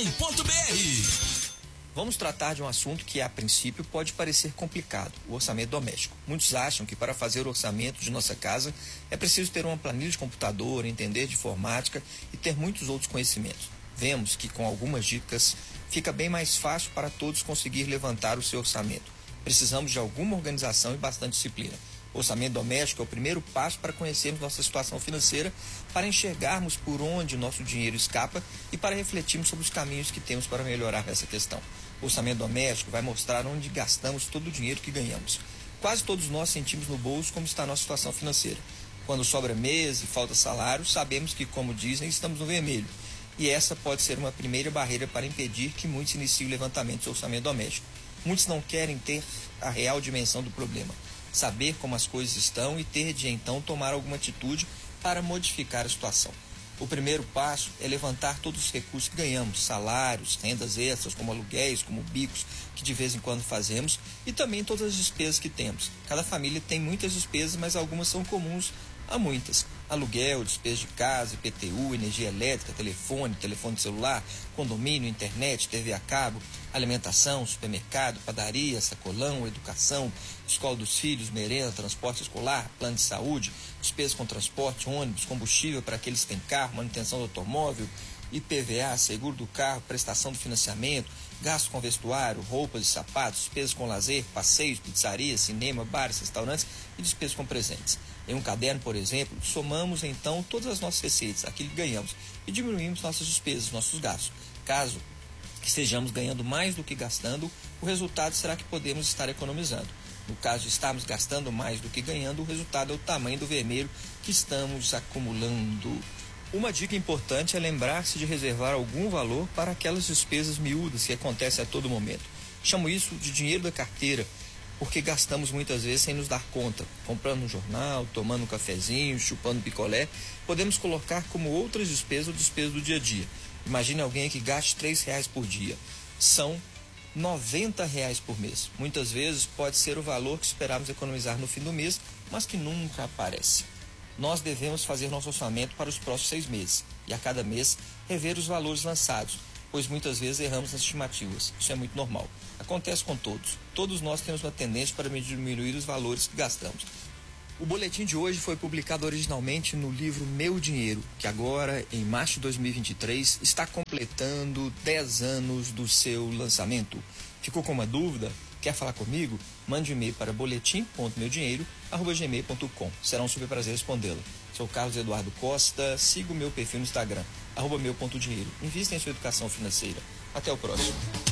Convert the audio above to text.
Vamos tratar de um assunto que, a princípio, pode parecer complicado, o orçamento doméstico. Muitos acham que para fazer o orçamento de nossa casa é preciso ter uma planilha de computador, entender de informática e ter muitos outros conhecimentos. Vemos que, com algumas dicas, fica bem mais fácil para todos conseguir levantar o seu orçamento. Precisamos de alguma organização e bastante disciplina. O orçamento doméstico é o primeiro passo para conhecermos nossa situação financeira, para enxergarmos por onde nosso dinheiro escapa e para refletirmos sobre os caminhos que temos para melhorar essa questão. O orçamento doméstico vai mostrar onde gastamos todo o dinheiro que ganhamos. Quase todos nós sentimos no bolso como está a nossa situação financeira. Quando sobra mês e falta salário, sabemos que, como dizem, estamos no vermelho. E essa pode ser uma primeira barreira para impedir que muitos iniciem o levantamento do seu orçamento doméstico. Muitos não querem ter a real dimensão do problema, saber como as coisas estão e ter de então tomar alguma atitude para modificar a situação. O primeiro passo é levantar todos os recursos que ganhamos, salários, rendas extras, como aluguéis, como bicos, que de vez em quando fazemos, e também todas as despesas que temos. Cada família tem muitas despesas, mas algumas são comuns a muitas. Aluguel, despesa de casa, IPTU, energia elétrica, telefone celular, condomínio, internet, TV a cabo, alimentação, supermercado, padaria, sacolão, educação, escola dos filhos, merenda, transporte escolar, plano de saúde, despesas com transporte, ônibus, combustível para aqueles que têm carro, manutenção do automóvel, IPVA, seguro do carro, prestação do financiamento, gasto com vestuário, roupas e sapatos, despesas com lazer, passeios, pizzarias, cinema, bares, restaurantes e despesas com presentes. Em um caderno, por exemplo, somamos então todas as nossas receitas, aquilo que ganhamos, e diminuímos nossas despesas, nossos gastos. Caso estejamos ganhando mais do que gastando, o resultado será que podemos estar economizando. No caso de estarmos gastando mais do que ganhando, o resultado é o tamanho do vermelho que estamos acumulando. Uma dica importante é lembrar-se de reservar algum valor para aquelas despesas miúdas que acontecem a todo momento. Chamo isso de dinheiro da carteira, porque gastamos muitas vezes sem nos dar conta. Comprando um jornal, tomando um cafezinho, chupando picolé, podemos colocar como outras despesas ou despesas do dia a dia. Imagine alguém que gaste R$3 por dia. São R$90 por mês. Muitas vezes pode ser o valor que esperamos economizar no fim do mês, mas que nunca aparece. Nós devemos fazer nosso orçamento para os próximos 6 meses e a cada mês rever os valores lançados, pois muitas vezes erramos nas estimativas. Isso é muito normal. Acontece com todos. Todos nós temos uma tendência para diminuir os valores que gastamos. O boletim de hoje foi publicado originalmente no livro Meu Dinheiro, que agora, em março de 2023, está completando 10 anos do seu lançamento. Ficou com uma dúvida? Quer falar comigo? Mande um e-mail para boletim.meudinheiro@gmail.com. Será um super prazer respondê-la. Sou Carlos Eduardo Costa, siga o meu perfil no Instagram, @meu.dinheiro. Invista em sua educação financeira. Até o próximo.